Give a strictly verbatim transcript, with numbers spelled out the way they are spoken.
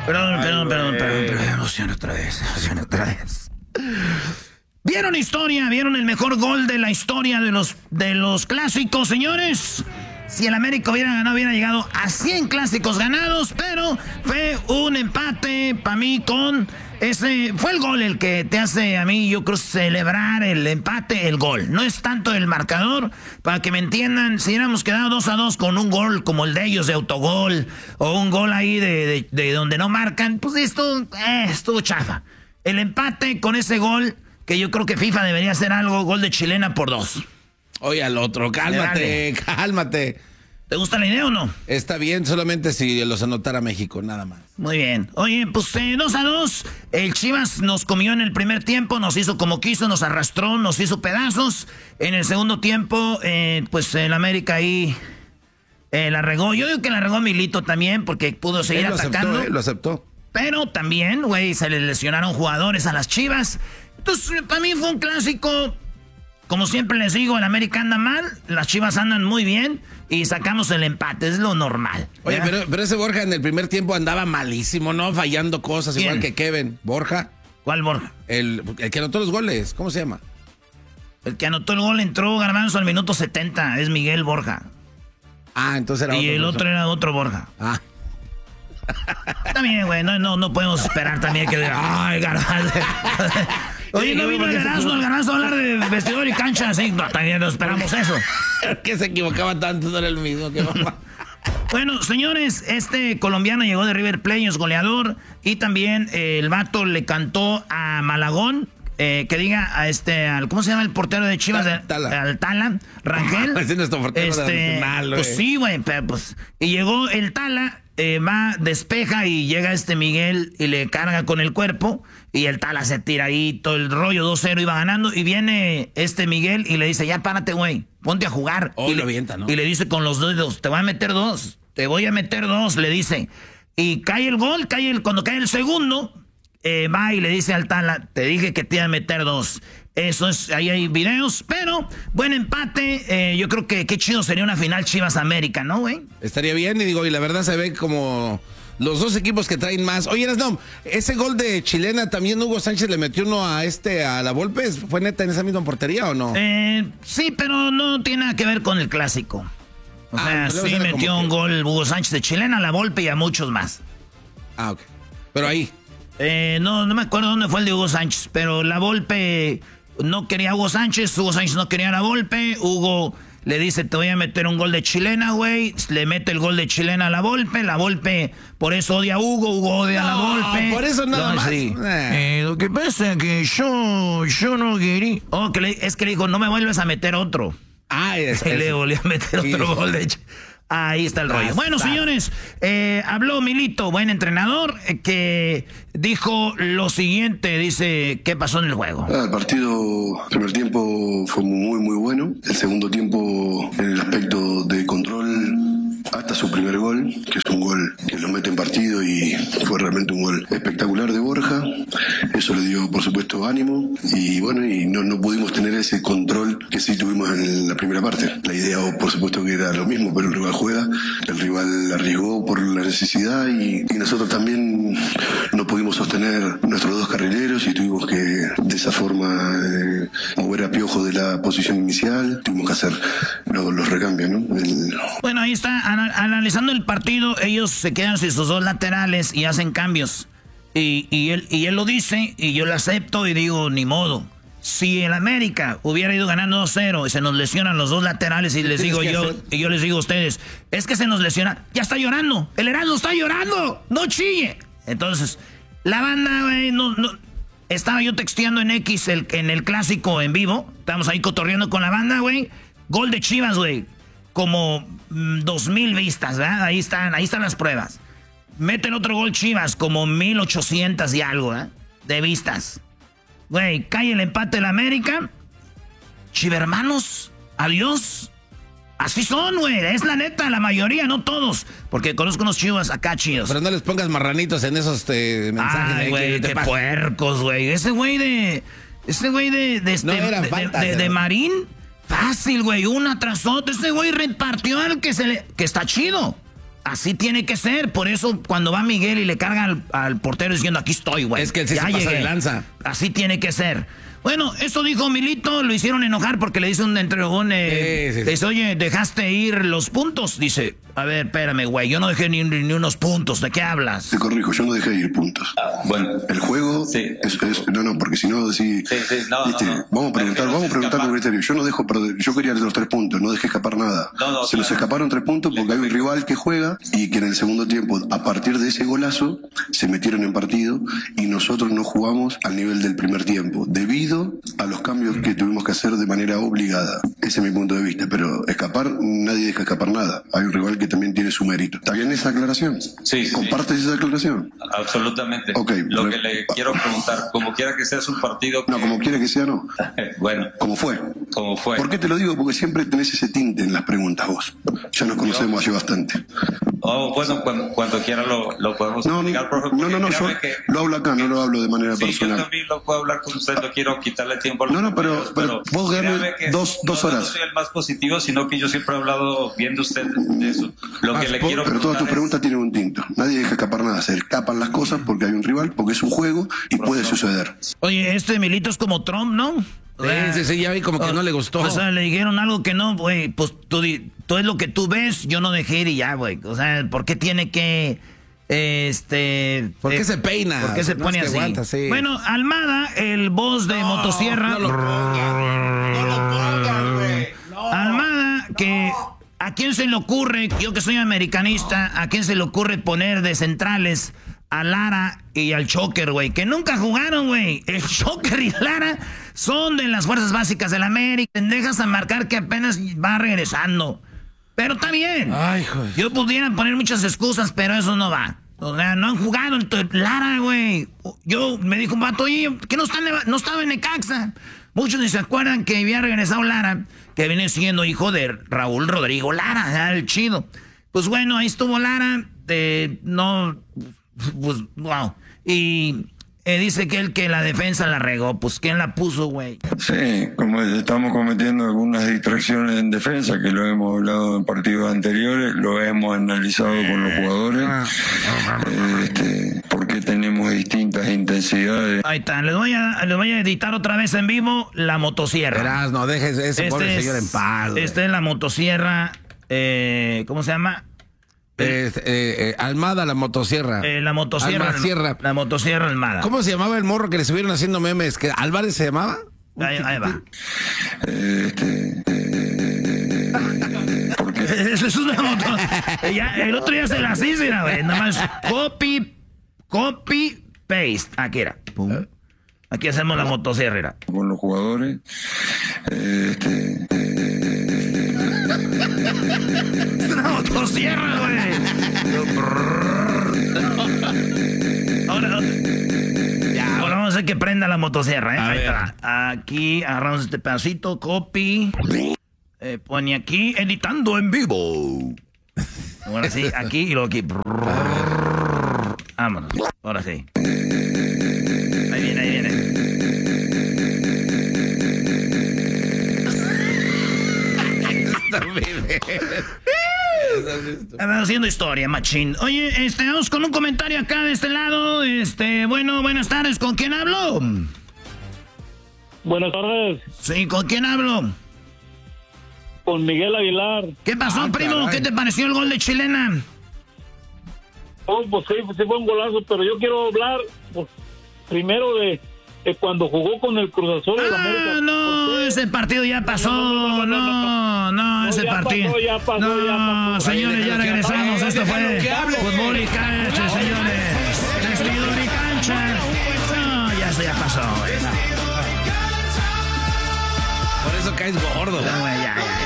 Perdón, perdón, perdón, perdón, perdón, emoción otra vez, emoción otra vez. ¿Vieron historia? ¿Vieron el mejor gol de la historia de los, de los clásicos, señores? Si el América hubiera ganado, hubiera llegado a cien clásicos ganados, pero fue un empate para mí con ese... Fue el gol el que te hace a mí, yo creo, celebrar el empate, el gol. No es tanto el marcador, para que me entiendan, si hubiéramos quedado dos a dos con un gol como el de ellos de autogol, o un gol ahí de, de, de donde no marcan, pues esto eh, estuvo chafa. El empate con ese gol... que yo creo que FIFA debería hacer algo, gol de chilena por dos. Oye, al otro, cálmate, cálmate. ¿Te gusta la idea o no? Está bien, solamente si los anotara México, nada más. Muy bien. Oye, pues eh, dos a dos, el Chivas nos comió en el primer tiempo, nos hizo como quiso, nos arrastró, nos hizo pedazos. En el segundo tiempo, eh, pues el América ahí eh, la regó. Yo digo que la regó Milito también, porque pudo seguir Él lo atacando. Aceptó, eh, lo aceptó. Pero también, güey, se le lesionaron jugadores a las Chivas. Entonces, para mí fue un clásico. Como siempre les digo, el América anda mal, las Chivas andan muy bien y sacamos el empate, es lo normal. Oye, pero, pero ese Borja en el primer tiempo andaba malísimo, ¿no? Fallando cosas, ¿Quién? igual que Kevin. ¿¿Borja? ¿Cuál Borja? El, el que anotó los goles, ¿cómo se llama? El que anotó el gol entró Garbanzo al minuto setenta, es Miguel Borja. Ah, entonces era y otro. Y el persona. otro era otro Borja. Ah. También, güey, no, no, no podemos esperar también que diga, ay, Garbanzo. Oye, no vino el Garbanzo, el Garbanzo a hablar de vestidor y cancha, sí, no, también no esperamos eso. Que se equivocaba tanto, no era el mismo que mamá. Bueno, señores, este colombiano llegó de River Plate, es goleador, y también eh, el vato le cantó a Malagón, eh, que diga a este, al, ¿cómo se llama el portero de Chivas? Ta- Tala. Al Tala, Rangel. Ese es nuestro portero este, nacional, pues güey. sí, güey, pero pues, y llegó el Tala, eh, va, despeja y llega este Miguel y le carga con el cuerpo, y el Tala se tira ahí, todo el rollo, dos cero iba ganando, y viene este Miguel y le dice, ya párate, güey, ponte a jugar. Oh, y lo le avienta, ¿no? Y le dice con los dedos, te voy a meter dos, te voy a meter dos, le dice. Y cae el gol, cae el, cuando cae el segundo, eh, va y le dice al Tala, te dije que te iba a meter dos. Eso es, ahí hay videos, pero buen empate. Eh, yo creo que qué chido sería una final Chivas América, ¿no, güey? Estaría bien, y digo, y la verdad se ve como los dos equipos que traen más. Oye, no, ese gol de chilena también Hugo Sánchez le metió uno a este, a la Volpe. ¿Fue neta en esa misma portería o no? Eh, sí, pero no tiene nada que ver con el clásico. O Ah, sea, pero sí era metió como un que- gol Hugo Sánchez de chilena, a la Volpe y a muchos más. Ah, ok. Pero ahí. Eh, no, no me acuerdo dónde fue el de Hugo Sánchez, pero la Volpe no quería a Hugo Sánchez, Hugo Sánchez no quería a la Volpe, Hugo le dice, te voy a meter un gol de chilena, güey, le mete el gol de chilena a la Volpe, la Volpe por eso odia a Hugo, Hugo odia a la No, Volpe. por eso nada No, más. sí. Eh. Eh, lo que pasa es que yo, yo no quería... Oh, que le- es que le dijo, no me vuelves a meter otro. Ah, es, Y le volvió a meter Sí. otro gol de ch- Ahí está el rollo. Ah, Bueno, está. señores, eh, habló Milito, buen entrenador, eh, que dijo lo siguiente, dice, ¿qué pasó en el juego? Ah, el partido, el primer tiempo fue muy muy bueno. El segundo tiempo, en el aspecto de control, hasta su primer gol, que es un gol que lo mete en partido y fue realmente un gol espectacular de Borja. Eso le dio, por supuesto, ánimo. Y bueno, y no, no pudimos tener ese control que sí tuvimos en la primera parte. La idea, por supuesto, que era lo mismo, pero el rival juega, el rival arriesgó por la necesidad y, y nosotros también no pudimos sostener nuestros dos carrileros y tuvimos que de esa forma eh, mover a Piojo de la posición inicial. Tuvimos que hacer los, los recambios, ¿no? El, Bueno, ahí está, ana- analizando el partido, ellos se quedan sin sus dos laterales y hacen cambios. Y, y, él, y él lo dice, y yo lo acepto y digo, ni modo. Si el América hubiera ido ganando dos cero y se nos lesionan los dos laterales y les digo tienes que yo, hacer? y yo les digo a ustedes, es que se nos lesiona, ya está llorando, el Erasmo está llorando, no chille. Entonces, la banda, güey, no, no, estaba yo texteando en X el, en el clásico en vivo, estábamos ahí cotorreando con la banda, güey, gol de Chivas, güey, como mm, dos mil vistas, ¿verdad? Ahí están, ahí están las pruebas. Meten otro gol Chivas, como mil ochocientas y algo, ¿eh? De vistas. Güey, cae el empate de la América. Chivermanos, adiós. Así son, güey. Es la neta, la mayoría, no todos. Porque conozco unos chivas acá chidos. Pero no les pongas marranitos en esos este, mensajes. Ay, de güey, que te qué pa- puercos, güey. Ese güey de... Ese güey de... de, este, No eran de, faltas, de- de eran- Marín. Fácil, güey. Una tras otra. Ese güey repartió al que se le... Que está chido. así tiene que ser. Por eso cuando va Miguel y le carga al, al portero diciendo, aquí estoy, güey. Es que él sí ya se pasa llegué. de lanza. Así tiene que ser. Bueno, eso dijo Milito, lo hicieron enojar porque le dice un entre un eh, sí, sí, sí. dice, oye, dejaste ir los puntos. Dice, a ver, espérame, güey, yo no dejé ni, ni unos puntos, ¿de qué hablas? Te corrijo, yo no dejé ir puntos. Ah, bueno. El juego Sí. es, es- no, no, porque si no, si, Sí, sí, no, ¿viste? no, no. Vamos a preguntar, Prefiero vamos a preguntar escapar. con criterio. Yo no dejo perder, yo quería los tres puntos, no dejé escapar nada. No, no, Se nos claro. escaparon tres puntos porque hay un rival que juega y que en el segundo tiempo, a partir de ese golazo, se metieron en partido y nosotros no jugamos al nivel del primer tiempo, debido a los cambios que tuvimos que hacer de manera obligada. Ese es mi punto de vista, pero escapar, nadie deja escapar nada. Hay un rival que también tiene su mérito. ¿Está bien esa aclaración? Sí, sí. ¿Compartes esa aclaración? Absolutamente. Ok, Lo pero- que le quiero preguntar, como quiera que sea, es un partido que... No, como quiera que sea, no. Bueno, Como fue. como fue. ¿Por qué te lo digo? Porque siempre tenés ese tinte en las preguntas vos. Ya nos conocemos hace bastante. Oh, bueno, cuando, cuando quiera lo, lo podemos No, no, explicar, profe. no, porque no, no, yo créame que- lo hablo acá, no lo hablo de manera Sí, yo personal. también lo puedo hablar con usted, no quiero quitarle tiempo a los No, no, pero- compañeros, pero vos dame créame que dos- dos no, horas. No soy el más positivo, sino que yo siempre he hablado bien de usted de eso. Lo Ah, que le po- quiero Pero todas tus preguntar preguntas tienen un tinto. Nadie deja escapar nada. Se escapan las cosas porque hay un rival, porque es un juego y puede suceder. Oye, este Milito es como Trump, ¿no? O sea, Sí, sí, sí, ya vi como que o- no le gustó. O sea, le dijeron algo que no, güey, pues tú, di- tú es lo que tú ves, yo no dejé ir y ya, güey. O sea, ¿por qué tiene que, este... ¿Por qué eh, se peina? ¿Por qué se No, pone es que así? aguanta, sí. Bueno, Almada, el boss de Motosierra... No lo pongan. No lo pongan, güey. No. Almada, que... ¿A quién se le ocurre, yo que soy americanista, a quién se le ocurre poner de centrales a Lara y al Choker, güey? Que nunca jugaron, güey. El Choker y Lara son de las fuerzas básicas de la América. Dejas a marcar que apenas va regresando. Pero está bien. Ay, joder. Yo pudiera poner muchas excusas, pero eso no va. O sea, no han jugado. Entonces, Lara, güey. Yo, me dijo un vato, oye, que no, está en, no estaba en Necaxa. Muchos ni se acuerdan que había regresado Lara, que viene siendo hijo de Raúl Rodrigo Lara, era el chido. Pues bueno, ahí estuvo Lara. Eh, no, pues, wow. Y eh, dice que él que la defensa la regó. Pues, ¿quién la puso, güey? Sí, como estamos cometiendo algunas distracciones en defensa, que lo hemos hablado en partidos anteriores, lo hemos analizado con los jugadores, eh, este, por qué tenemos distintas intensidades. Ahí está, les voy a, les voy a editar otra vez en vivo la motosierra. Verás, no dejes ese pobre es- señor en paz. güey. Esta es la motosierra, eh, ¿cómo se llama? Eh, eh, eh, Almada, la motosierra. Eh, la motosierra. Almacierra. La motosierra Almada. ¿Cómo se llamaba el morro que le estuvieron haciendo memes? ¿Que Álvarez se llamaba? Ahí, ahí va. Eh, este, eh, eh, ¿por qué? Eso es una moto. Ya, el otro día se las hice, mira, güey. Nada más copy, copy, paste. Aquí era. Pum. Aquí hacemos la motosierra. Era. Con los jugadores, eh, este, eh, Es una motosierra, güey. Ahora, ya, ahora vamos a hacer que prenda la motosierra, ¿eh? A Ahí ver. está. Aquí agarramos este pedacito, copy. Eh, pone aquí, editando en vivo. Ahora sí, aquí y luego aquí. Vámonos. Ahora sí. Ahí viene, ahí viene. Estamos haciendo historia, machín. Oye, este, vamos con un comentario acá de este lado. Este, bueno, buenas tardes. ¿Con quién hablo? Buenas tardes, Sí, ¿con quién hablo? con Miguel Aguilar. ¿Qué pasó, Ah, primo? caray. ¿Qué te pareció el gol de Chilena? Oh, pues sí, sí fue un golazo, pero yo quiero hablar pues, primero de, de cuando jugó con el Cruz Azul en América. Ah, no, ¿Por qué? ese partido ya pasó. No, no, no, No, no, No, ese ya partido. pasó, ya pasó, no, ya pasó. señores, ya Déjalo que regresamos. hable, Esto fue déjalo que hable. fútbol y cancha, señores. Vestidor y cancha. No, ya eso ya pasó, güey. Por eso caes gordo. No, güey, ya, ya.